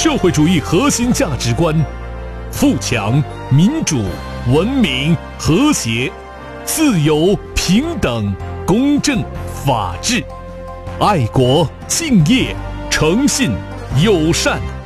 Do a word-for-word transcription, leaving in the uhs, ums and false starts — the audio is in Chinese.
社会主义核心价值观：富强、民主、文明、和谐、自由、平等、公正、法治、爱国、敬业、诚信、友善。